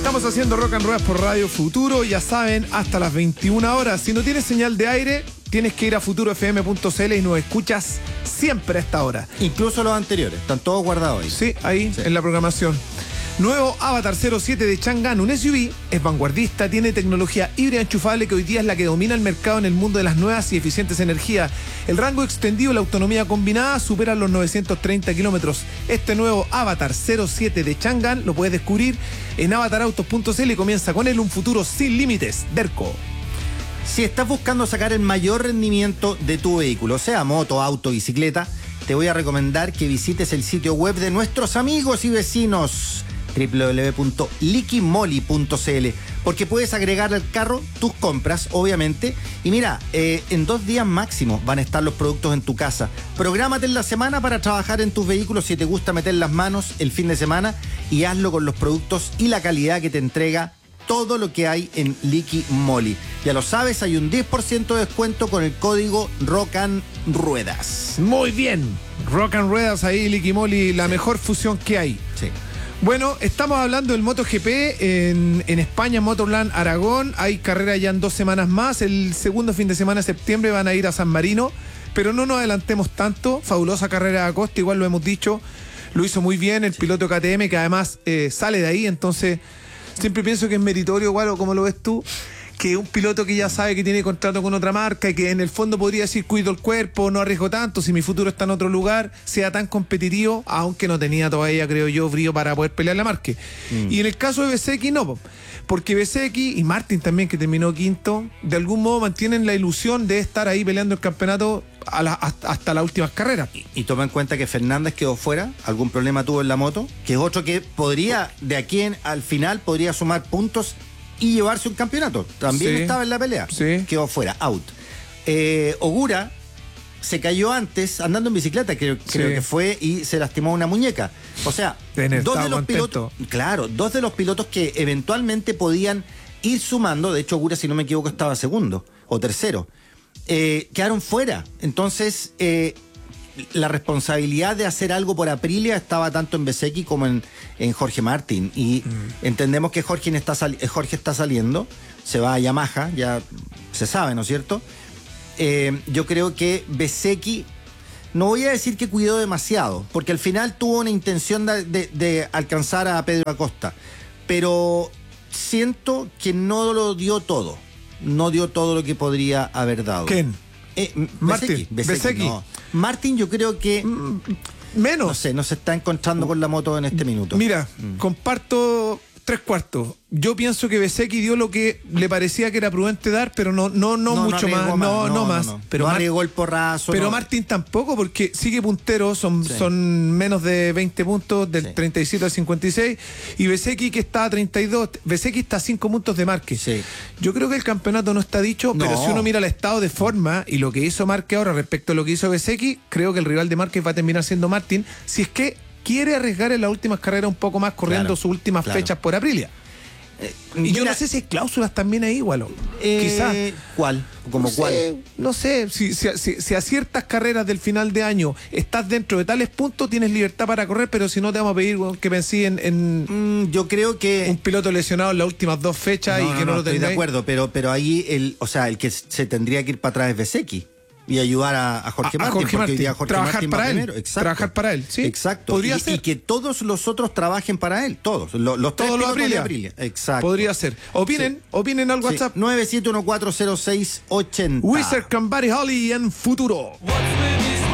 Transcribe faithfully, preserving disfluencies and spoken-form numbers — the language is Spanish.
Estamos haciendo Rock and Ruedas por Radio Futuro, ya saben, hasta las veintiuna horas. Si no tienes señal de aire, tienes que ir a futuro f m punto c l y nos escuchas siempre a esta hora. Incluso los anteriores, están todos guardados ahí. Sí, ahí sí. En la programación. Nuevo Avatar cero siete de Chang'an, un S U V, es vanguardista, tiene tecnología híbrida enchufable que hoy día es la que domina el mercado en el mundo de las nuevas y eficientes energías. El rango extendido y la autonomía combinada supera los novecientos treinta kilómetros. Este nuevo Avatar cero siete de Chang'an lo puedes descubrir en avatar autos punto c l y comienza con él un futuro sin límites. Derco. Si estás buscando sacar el mayor rendimiento de tu vehículo, sea moto, auto, bicicleta, te voy a recomendar que visites el sitio web de nuestros amigos y vecinos doble u doble u doble u punto liqui moly punto c l, porque puedes agregar al carro tus compras, obviamente. Y mira, eh, en dos días máximo van a estar los productos en tu casa. Prográmate en la semana para trabajar en tus vehículos si te gusta meter las manos el fin de semana, y hazlo con los productos y la calidad que te entrega todo lo que hay en Liqui Moly. Ya lo sabes, hay un diez por ciento de descuento con el código Rock and Ruedas. Muy bien, Rock and Ruedas ahí, Liqui Moly, la sí. mejor fusión que hay. Sí. Bueno, estamos hablando del MotoGP en, en España, Motorland Aragón. Hay carrera ya en dos semanas más. El segundo fin de semana de septiembre van a ir a San Marino, pero no nos adelantemos tanto. Fabulosa carrera de Acosta, igual lo hemos dicho. Lo hizo muy bien el sí. piloto K T M, que además eh, sale de ahí. Entonces, siempre pienso que es meritorio, igual, o como lo ves tú, que un piloto que ya sabe que tiene contrato con otra marca y que en el fondo podría decir cuido el cuerpo, no arriesgo tanto, si mi futuro está en otro lugar, sea tan competitivo, aunque no tenía todavía, creo yo, brío para poder pelear la marca. Mm. Y en el caso de Bezzecchi no, porque Bezzecchi y Martin también, que terminó quinto, de algún modo mantienen la ilusión de estar ahí peleando el campeonato a la, hasta, hasta las últimas carreras. Y, y toma en cuenta que Fernández quedó fuera, algún problema tuvo en la moto, que es otro que podría, de aquí en, al final, podría sumar puntos y llevarse un campeonato. También sí, estaba en la pelea. Sí. Quedó fuera, out. Eh, Ogura se cayó antes andando en bicicleta, creo, sí. creo que fue, y se lastimó una muñeca. O sea, Tener, dos de los contento. pilotos, claro, dos de los pilotos que eventualmente podían ir sumando, de hecho Ogura, si no me equivoco, estaba segundo o tercero, eh, quedaron fuera. Entonces, eh, la responsabilidad de hacer algo por Aprilia estaba tanto en Bezzecchi como en, en Jorge Martín, y mm. entendemos que Jorge está, sali- Jorge está saliendo, se va a Yamaha, ya se sabe, ¿no es cierto? Eh, yo creo que Bezzecchi, no voy a decir que cuidó demasiado, porque al final tuvo una intención de, de, de alcanzar a Pedro Acosta, pero siento que no lo dio todo, no dio todo lo que podría haber dado. ¿Quién? Eh, Martín, Bezzecchi, no. Martín, yo creo que menos. No sé, no se está encontrando con la moto en este minuto. Mira, mm. comparto tres cuartos. Yo pienso que Bezzecchi dio lo que le parecía que era prudente dar, pero no, no, no, no mucho no más. más. No, no, no más. No, no. Pero no arriesgó el porrazo. Pero no. Martín tampoco, porque sigue puntero, son, sí. son menos de veinte puntos, del sí. treinta y siete al cincuenta y seis, y Bezzecchi, que está a treinta y dos, Bezzecchi está a cinco puntos de Márquez. Sí. Yo creo que el campeonato no está dicho, no. pero si uno mira el estado de forma y lo que hizo Márquez ahora respecto a lo que hizo Bezzecchi, creo que el rival de Márquez va a terminar siendo Martín, si es que quiere arriesgar en las últimas carreras un poco más, corriendo claro, sus últimas claro. fechas por Aprilia. Eh, y mira, yo no sé si hay cláusulas también ahí, igual. Eh, Quizás. ¿Cuál? ¿Como no cuál? Sé, no sé, si, si, si, si a ciertas carreras del final de año estás dentro de tales puntos, tienes libertad para correr, pero si no te vamos a pedir bueno, que pensé en, en mm, yo creo que un piloto lesionado en las últimas dos fechas no, y que no, no, no lo tengáis. Estoy de acuerdo, pero, pero ahí el, o sea, el que se tendría que ir para atrás es Bezzecchi y ayudar a, a Jorge a, Martín, a Jorge porque Martín. Hoy día Jorge trabajar Martín para él, primero. Exacto. trabajar para él, sí, exacto. Podría y, ser. y que todos los otros trabajen para él, todos, los, los todos los Aprilia. Aprilia. Exacto. Podría ser. Opinen, sí. opinen al WhatsApp. Sí. nueve siete uno cuatro cero seis ocho cero. Wizard Cambari Holly en futuro.